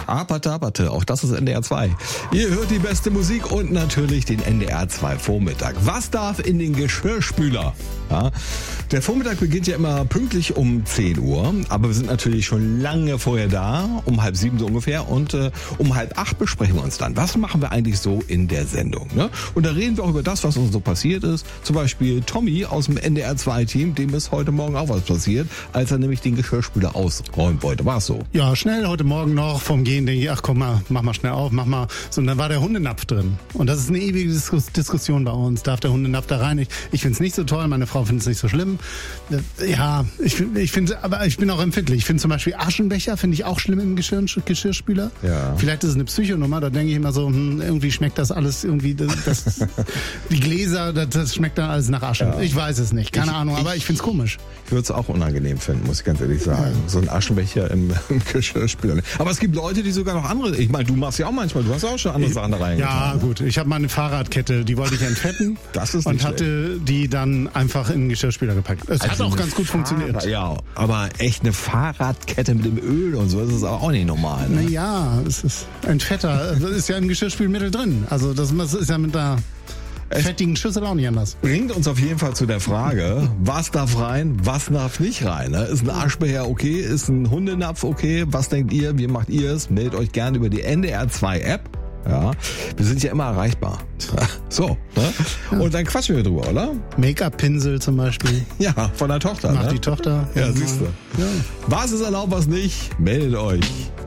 Apate, auch das ist NDR 2. Ihr hört die beste Musik und natürlich den NDR 2 Vormittag. Was darf in den Geschirrspüler? Ja, der Vormittag beginnt ja immer pünktlich um 10 Uhr, aber wir sind natürlich schon lange vorher da, um 6:30 so ungefähr, und um 7:30 besprechen wir uns dann. Was machen wir eigentlich so in der Sendung? Ne? Und da reden wir auch über das, was uns so passiert ist. Zum Beispiel Tommy aus dem NDR 2 Team, dem ist heute Morgen auch was passiert, als er nämlich den Geschirrspüler ausräumen wollte. War es so? Ja, schnell heute Morgen noch vom Gehen denke ich, ach komm mal, mach mal schnell auf, mach mal. So, und dann war der Hundenapf drin. Und das ist eine ewige Diskussion bei uns. Darf der Hundenapf da rein? Ich finde es nicht so toll, meine Frau findet es nicht so schlimm. Ja, ich finde, aber ich bin auch empfindlich. Ich finde zum Beispiel Aschenbecher, finde ich auch schlimm im Geschirrspüler. Ja. Vielleicht ist es eine Psychonummer, da denke ich immer so, irgendwie schmeckt das alles irgendwie, die Gläser, das schmeckt dann alles nach Asche. Ja. Ich weiß es nicht, keine Ahnung, aber ich finde es komisch. Ich würde es auch unangenehm finden, muss ich ganz ehrlich sagen. Ja. So ein Aschenbecher im Geschirrspüler. Aber es gibt Leute, die sogar noch andere, ich meine, du machst ja auch manchmal, du hast auch schon andere Sachen da reingetan. Ja, gut, ich habe mal eine Fahrradkette, die wollte ich entfetten. Das ist und hatte die dann einfach in den Geschirrspüler gepackt. Es hat auch ganz gut funktioniert. Ja, aber echt eine Fahrradkette mit dem Öl und so, das ist auch nicht normal. Ne? Naja, es ist ein Fetter, das ist ja im Geschirrspülmittel drin. Also das ist ja mit der fettigen Schüssel auch nicht anders. Bringt uns auf jeden Fall zu der Frage, was darf rein, was darf nicht rein? Ne? Ist ein Aschbecher okay? Ist ein Hundenapf okay? Was denkt ihr? Wie macht ihr es? Meldet euch gerne über die NDR 2 App. Ja, wir sind ja immer erreichbar. So, ne? Ja. Und dann quatschen wir drüber, oder? Make-up-Pinsel zum Beispiel. Ja, von der Tochter. Macht ne? die Tochter. Ja, siehst du. Ja. Was ist erlaubt, was nicht? Meldet euch.